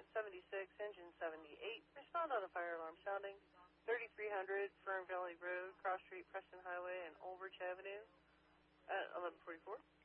Current 76, engine 78. Respond on a fire alarm sounding. 3300 Fern Valley Road, Cross Street, Preston Highway, and Ulrich Avenue at 1144.